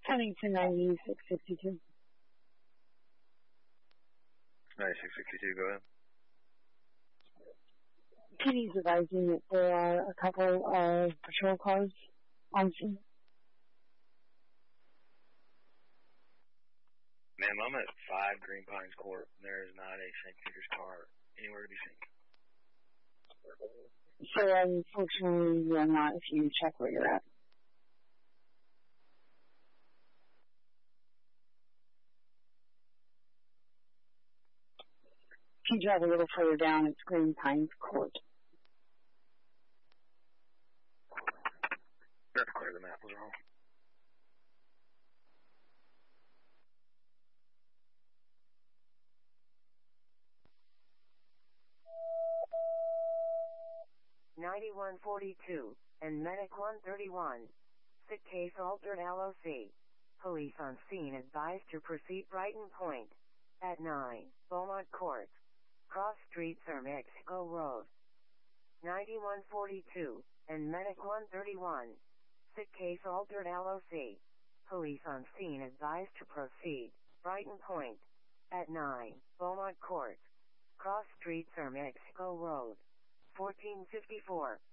Huntington 9652. 9652, go ahead. PD's advising that there are a couple of patrol cars on scene. Ma'am, I'm at 5 Green Pines Court. There is not a St. Peter's car anywhere to be seen. So unfortunately, you're not if you check where you're at. If you drive a little further down, it's Green Pines Court. That's clear, the map was wrong. .9142 and Medic 131. Sick case altered LOC. Police on scene advised to proceed Brighton Point. At 9, Beaumont Court. Cross Street, Sir Mexico Road. 9142 and Medic 131. Sick case altered LOC. Police on scene advised to proceed Brighton Point. At 9, Beaumont Court. Cross Street, Sir Mexico Road. 1454.